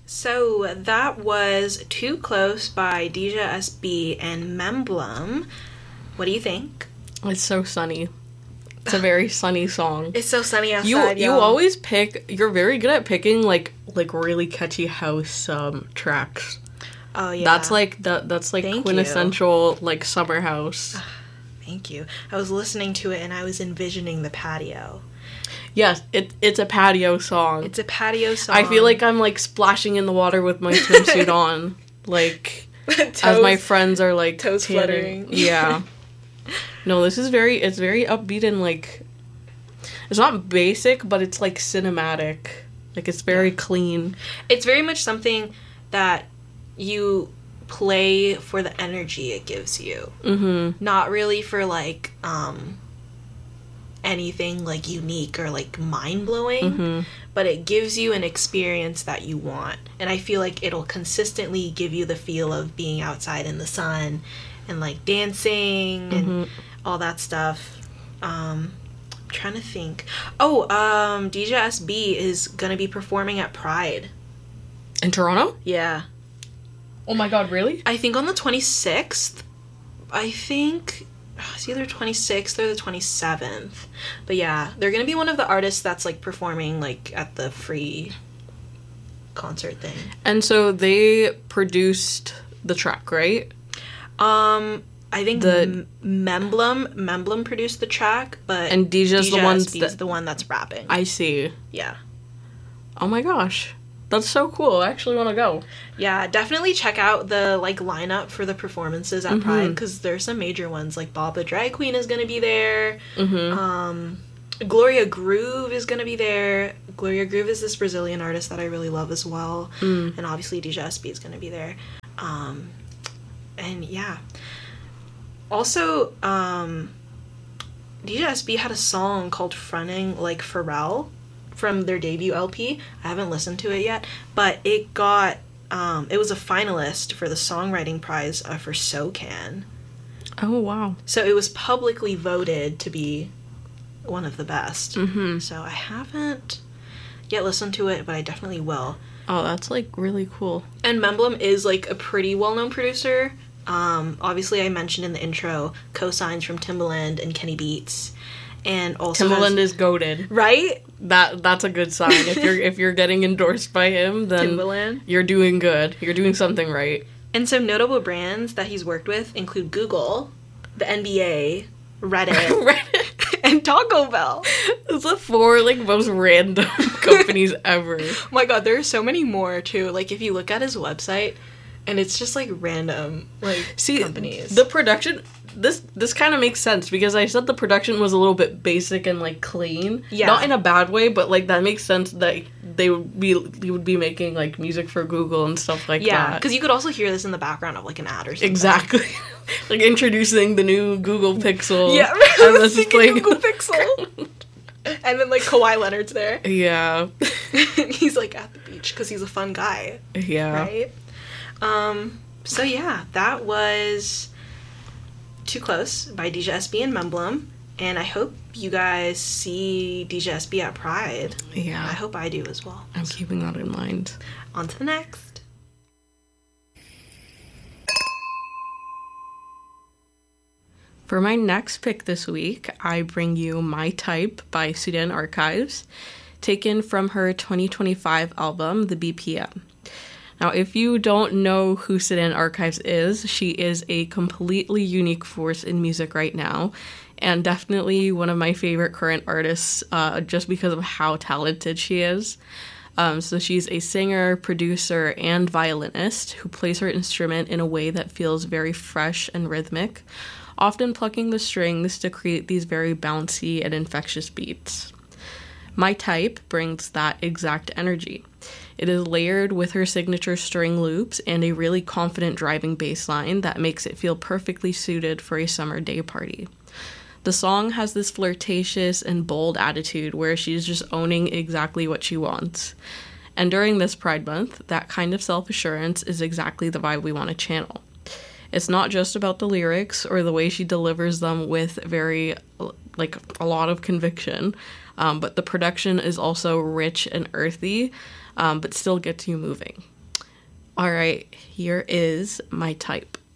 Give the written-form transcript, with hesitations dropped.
So that was Too Close by Deja SB and Memblem. What do you think? It's so sunny. It's a very sunny song. It's so sunny outside, You always pick... You're very good at picking, like really catchy house tracks. Oh, yeah. That's quintessential, like, summer house. Thank you. I was listening to it and I was envisioning the patio. Yes, it's a patio song. It's a patio song. I feel like I'm, like, splashing in the water with my swimsuit on. Like, toes, as my friends are, like... toes fluttering. Yeah. No, it's very upbeat and, like... It's not basic, but it's, like, cinematic. Like, it's very clean. It's very much something that you play for the energy it gives you. Mm-hmm. Not really for, like, anything, like, unique or, like, mind-blowing. Mm-hmm. But it gives you an experience that you want. And I feel like it'll consistently give you the feel of being outside in the sun and, like, dancing and all that stuff. I'm trying to think. Deja SB is gonna be performing at Pride. In Toronto? Yeah. Oh my god, really? I think on the 26th. I think it's either 26th or the 27th. But yeah, they're gonna be one of the artists that's, like, performing, like, at the free concert thing. And so they produced the track, right? I think Memblem produced the track, but and Deja's the one that's rapping. I see. Yeah. Oh my gosh. That's so cool. I actually want to go. Yeah, definitely check out the, like, lineup for the performances at Pride, because there's some major ones. Like, Baba Drag Queen is going to be there. Gloria Groove is going to be there. Gloria Groove is this Brazilian artist that I really love as well. And obviously Deja SB is going to be there. And yeah. Also, Deja SB had a song called Fronting Like Pharrell from their debut LP. I haven't listened to it yet, but it got, it was a finalist for the songwriting prize for SOCAN. Oh, wow. So it was publicly voted to be one of the best. So I haven't yet listened to it, but I definitely will. Oh, that's, like, really cool. And Memblem is, like, a pretty well-known producer. Obviously, I mentioned in the intro co-signs from Timbaland and Kenny Beats, and also Timbaland is goated, right? That's a good sign. If you're getting endorsed by him, then Timbaland, you're doing good. You're doing something right. And some notable brands that he's worked with include Google, the NBA, Reddit, and Taco Bell. It's the 4, like, most random companies ever. Oh my god, there are so many more too. Like, if you look at his website, and it's just, like, random, like, companies. The production, this kind of makes sense, because I said the production was a little bit basic and, like, clean. Yeah. Not in a bad way, but, like, that makes sense that you would be making, like, music for Google and stuff like that. Yeah, because you could also hear this in the background of, like, an ad or something. Exactly. Like, introducing the new Google Pixel. Yeah, and this is playing Google Pixel. And then, like, Kawhi Leonard's there. Yeah. He's, like, at the beach, because he's a fun guy. Yeah. Right? So yeah, that was Too Close by Deja SB and Memblem, and I hope you guys see Deja SB at Pride. Yeah. I hope I do as well. I'm keeping that in mind. On to the next. For my next pick this week, I bring you My Type by Sudan Archives, taken from her 2025 album, The BPM. Now, if you don't know who Sudan Archives is, she is a completely unique force in music right now, and definitely one of my favorite current artists, just because of how talented she is. So she's a singer, producer, and violinist who plays her instrument in a way that feels very fresh and rhythmic, often plucking the strings to create these very bouncy and infectious beats. My Type brings that exact energy. It is layered with her signature string loops and a really confident driving bass line that makes it feel perfectly suited for a summer day party. The song has this flirtatious and bold attitude where she's just owning exactly what she wants. And during this Pride Month, that kind of self-assurance is exactly the vibe we want to channel. It's not just about the lyrics or the way she delivers them with very, like, a lot of conviction, but the production is also rich and earthy, but still gets you moving. All right, here is my type.